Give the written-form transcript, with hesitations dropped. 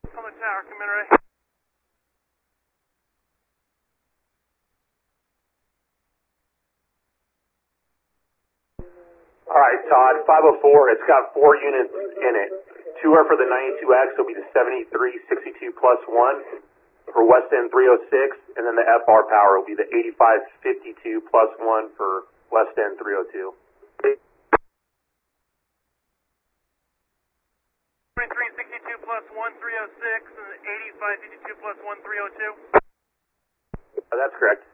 Public Tower, Commander. Alright, Todd, 504, it's got 4 units in it. 2 are for the 92X, it'll be the 7362 plus 1 for West End 306, and then the FR power will be the 8552 plus 1 for West End 302. 2362 plus 1306 and 8552 plus 1302. That's correct.